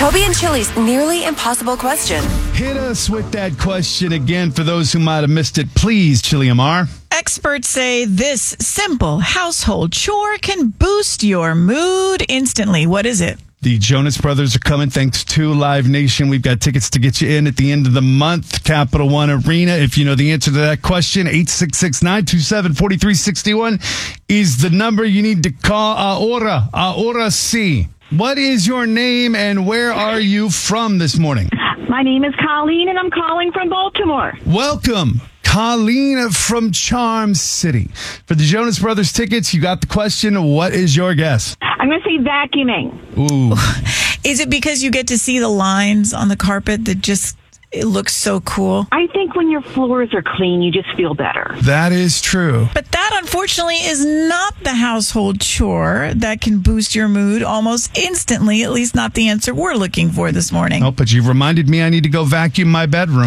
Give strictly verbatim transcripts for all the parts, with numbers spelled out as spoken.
Toby and Chili's nearly impossible question. Hit us with that question again for those who might have missed it. Please, Chili Amar. Experts say this simple household chore can boost your mood instantly. What is it? The Jonas Brothers are coming thanks to Live Nation. We've got tickets to get you in at the end of the month. Capital One Arena. If you know the answer to that question, eight six six, nine two seven, four three six one is the number you need to call. Ahora, ahora sí. What is your name and where are you from this morning? My name is Colleen and I'm calling from Baltimore. Welcome, Colleen from Charm City. For the Jonas Brothers tickets, you got the question. What is your guess? I'm going to say vacuuming. Ooh. Is it because you get to see the lines on the carpet that just it looks so cool? I think when your floors are clean, you just feel better. That is true. But that, unfortunately, is not the household chore that can boost your mood almost instantly, at least not the answer we're looking for this morning. Oh, but you've reminded me I need to go vacuum my bedroom.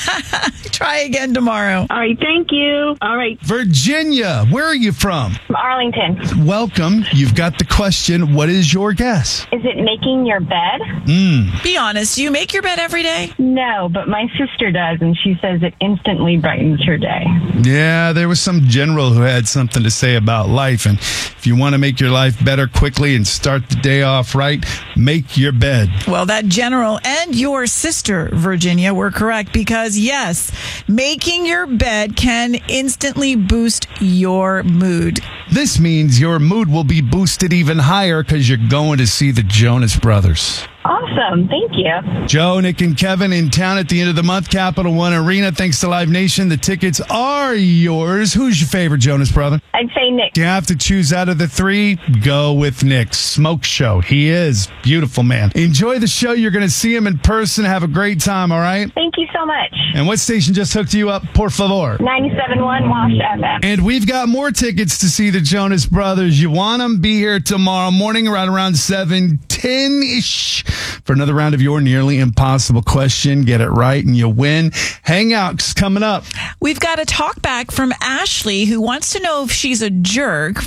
Try again tomorrow. All right, thank you. All right. Virginia, where are you from? From Arlington. Welcome. You've got the question. What is your guess? Is it making your bed? Mm. Be honest, do you make your bed every day? No, but my sister does, and she says it instantly brightens her day. Yeah, there was some general who had something to say about life. And if you want to make your life better quickly and start the day off right, make your bed. Well, that general and your sister, Virginia, were correct because, yes, making your bed can instantly boost your mood. This means your mood will be boosted even higher because you're going to see the Jonas Brothers. Awesome. Thank you. Joe, Nick, and Kevin in town at the end of the month, Capital One Arena. Thanks to Live Nation. The tickets are yours. Who's your favorite Jonas brother? I'd say Nick. You have to choose out of the three. Go with Nick. Smoke show. He is. Beautiful man. Enjoy the show. You're going to see him in person. Have a great time, all right? Thank you so much. And what station just hooked you up, por favor? ninety-seven point one Wash F M. And we've got more tickets to see the Jonas Brothers. You want them? Be here tomorrow morning around around seven ten-ish for another round of your nearly impossible question. Get it right and you win. Hangouts coming up. We've got a talk back from Ashley who wants to know if she's a jerk